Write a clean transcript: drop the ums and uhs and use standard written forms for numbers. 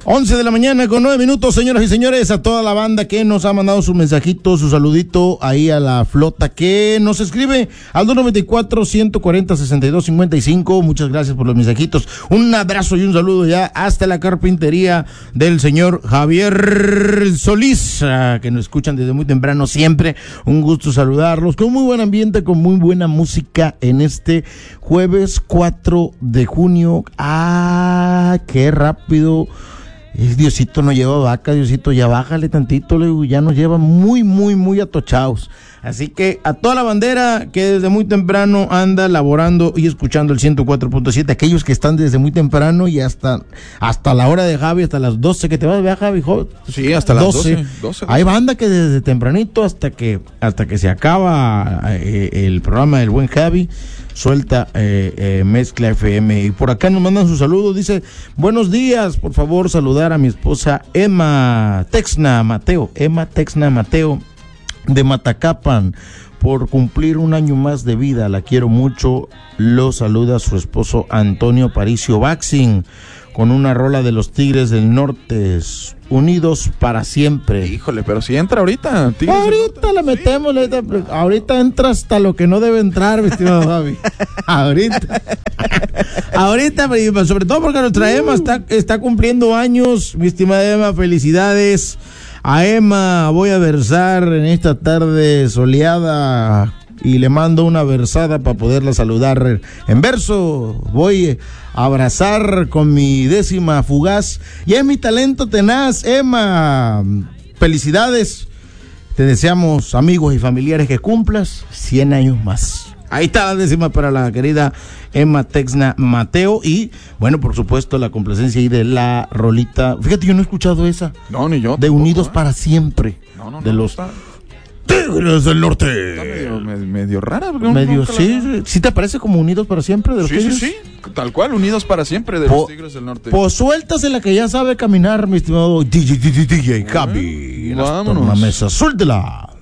11 de la mañana con 9 minutos, señoras y señores, a toda la banda que nos ha mandado su mensajito, su saludito ahí a la flota que nos escribe al 294-140-6255. Muchas gracias por los mensajitos. Un abrazo y un saludo ya hasta la carpintería del señor Javier Solís, que nos escuchan desde muy temprano siempre. Un gusto saludarlos, con muy buen ambiente, con muy buena música en este jueves 4 de junio. Qué rápido. Diosito no lleva vaca, Diosito, ya bájale tantito, ya nos lleva muy atochados. Así que a toda la bandera que desde muy temprano anda laborando y escuchando el 104.7, aquellos que están desde muy temprano y hasta la hora de Javi, hasta las 12 que te vas a ver, Javi, joven. Sí, hasta las 12. Hay banda que desde tempranito hasta que se acaba el programa del buen Javi, suelta Mezcla FM. Y por acá nos mandan su saludo, dice: buenos días, por favor saludar a mi esposa Emma Texna Mateo de Matacapan, por cumplir un año más de vida, la quiero mucho. Lo saluda su esposo Antonio Paricio Baxing, con una rola de los Tigres del Norte, Unidos para Siempre. Híjole, pero si entra ahorita, Tigres ahorita la metemos, ¿sí? Ahorita entra hasta lo que no debe entrar, mi estimado Javi. Ahorita, sobre todo porque nuestra Emma está cumpliendo años, mi estimada Emma, felicidades. A Emma voy a versar en esta tarde soleada y le mando una versada para poderla saludar en verso. Voy a abrazar con mi 10ª fugaz y es mi talento tenaz. Emma, felicidades. Te deseamos, amigos y familiares, que cumplas 100 años más. Ahí está la 10ª para la querida Emma Texna Mateo. Y bueno, por supuesto, la complacencia ahí de la rolita. Fíjate, yo no he escuchado esa. No, ni yo. De tampoco, Unidos para Siempre. De los Tigres del Norte. Está medio rara. Medio, sí te parece como Unidos para Siempre de los Tigres. Sí, tal cual, Unidos para Siempre de los Tigres del Norte. Pues suéltasela que ya sabe caminar, mi estimado DJ Javi. Vámonos. Una mesa, suéltela.